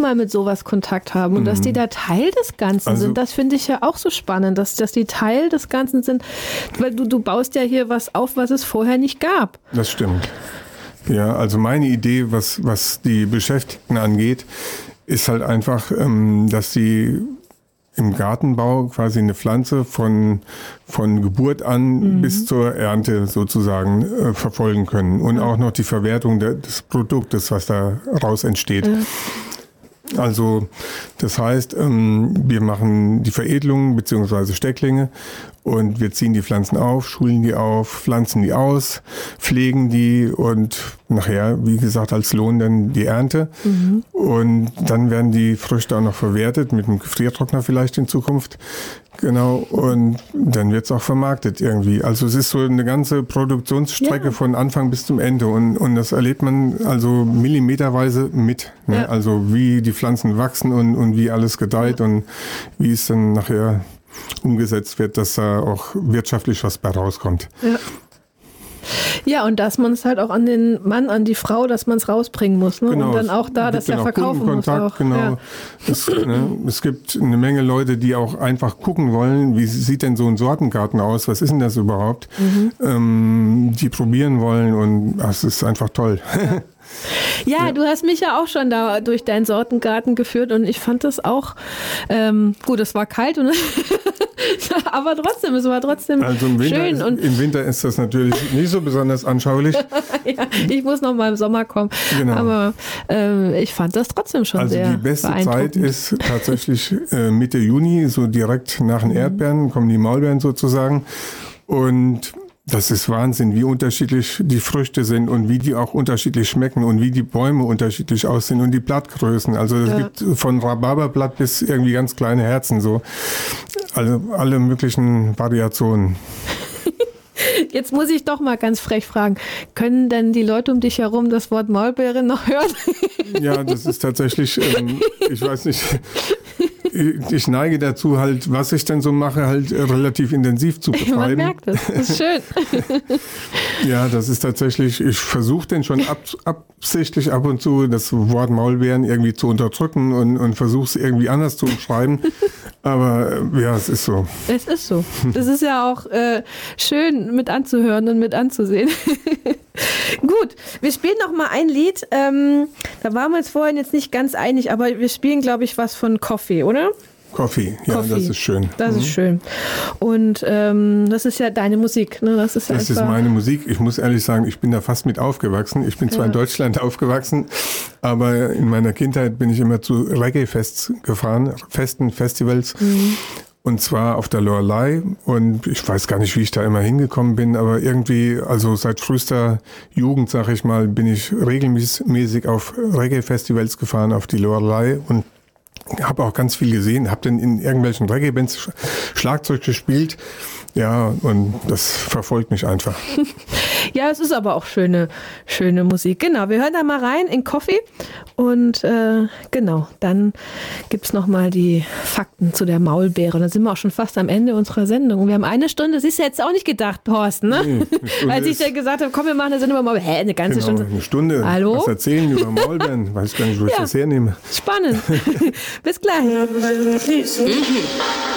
mal mit sowas Kontakt haben und dass die da Teil des Ganzen sind. Das finde ich ja auch so spannend, dass die Teil des Ganzen sind, weil du baust ja hier was auf, was es vorher nicht gab. Das stimmt. Ja, also meine Idee, was die Beschäftigten angeht, ist halt einfach, dass sie im Gartenbau quasi eine Pflanze von Geburt an bis zur Ernte sozusagen verfolgen können und auch noch die Verwertung des Produktes, was da raus entsteht. Also das heißt, wir machen die Veredelung bzw. Stecklinge und wir ziehen die Pflanzen auf, schulen die auf, pflanzen die aus, pflegen die und nachher, wie gesagt, als Lohn dann die Ernte. Und dann werden die Früchte auch noch verwertet, mit einem Gefriertrockner vielleicht in Zukunft. Genau, und dann wird es auch vermarktet irgendwie. Also es ist so eine ganze Produktionsstrecke von Anfang bis zum Ende und das erlebt man also millimeterweise mit. Ne? Ja. Also wie die Pflanzen wachsen und wie alles gedeiht und wie es dann nachher umgesetzt wird, dass da auch wirtschaftlich was bei rauskommt. Ja. Ja, und dass man es halt auch an den Mann, an die Frau, dass man es rausbringen muss. Ne? Genau, und dann auch da, dass er verkaufen muss. Auch. Genau. Ja. Es gibt eine Menge Leute, die auch einfach gucken wollen, wie sieht denn so ein Sortengarten aus, was ist denn das überhaupt? Die probieren wollen und das ist einfach toll. Ja, du hast mich ja auch schon da durch deinen Sortengarten geführt und ich fand das auch, gut, es war kalt, und aber trotzdem, es war trotzdem also im Winter schön. Und im Winter ist das natürlich nicht so besonders anschaulich. Ja, ich muss noch mal im Sommer kommen, genau. Aber ich fand das trotzdem schon sehr beeindruckend. Also die beste Zeit ist tatsächlich Mitte Juni, so direkt nach den Erdbeeren, kommen die Maulbeeren sozusagen und das ist Wahnsinn, wie unterschiedlich die Früchte sind und wie die auch unterschiedlich schmecken und wie die Bäume unterschiedlich aussehen und die Blattgrößen. Also es gibt von Rhabarberblatt bis irgendwie ganz kleine Herzen so. Also alle möglichen Variationen. Jetzt muss ich doch mal ganz frech fragen, können denn die Leute um dich herum das Wort Maulbeere noch hören? Ja, das ist tatsächlich, ich weiß nicht... Ich neige dazu, halt, was ich denn so mache, halt relativ intensiv zu betreiben. Man merkt es, das ist schön. Ja, das ist tatsächlich, ich versuche denn schon absichtlich ab und zu das Wort Maulbeeren irgendwie zu unterdrücken und versuche es irgendwie anders zu umschreiben. Aber ja, es ist so. Es ist so. Das ist ja auch schön mit anzuhören und mit anzusehen. Gut, wir spielen noch mal ein Lied. Da waren wir uns vorhin jetzt nicht ganz einig, aber wir spielen, glaube ich, was von Coffee, oder? Coffee, ja, Coffee. Das ist schön. Das ist schön. Und das ist ja deine Musik, ne? Das ist meine Musik. Ich muss ehrlich sagen, ich bin da fast mit aufgewachsen. Ich bin zwar in Deutschland aufgewachsen, aber in meiner Kindheit bin ich immer zu Reggae-Fests gefahren, Festivals. Und zwar auf der Loreley und ich weiß gar nicht, wie ich da immer hingekommen bin, aber irgendwie, also seit frühester Jugend, sag ich mal, bin ich regelmäßig auf Reggae-Festivals gefahren, auf die Loreley und habe auch ganz viel gesehen, habe dann in irgendwelchen Reggae-Bands Schlagzeug gespielt. Ja, und das verfolgt mich einfach. Ja, es ist aber auch schöne Musik. Genau, wir hören da mal rein in Coffee und genau, dann gibt's noch mal die Fakten zu der Maulbeere. Dann sind wir auch schon fast am Ende unserer Sendung. Wir haben eine Stunde, das ist ja jetzt auch nicht gedacht, Thorsten, ne? Nee, als ich dir gesagt habe, komm, wir machen eine Sendung über Maulbeeren. Eine ganze Stunde. Eine Stunde. Hallo? Was erzählen über Maulbeeren? Weiß gar nicht, wo ich das hernehme. Spannend. Bis gleich.